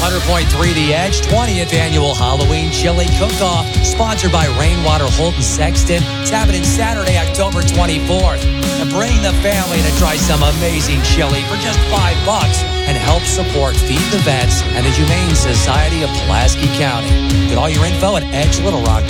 100.3 The Edge 20th Annual Halloween Chili Cook-Off, sponsored by Rainwater Holt & Sexton. It's happening Saturday, October 24th. And bring the family to try some amazing chili for just $5 and help support Feed the Vets and the Humane Society of Pulaski County. Get all your info at edgelittle rock.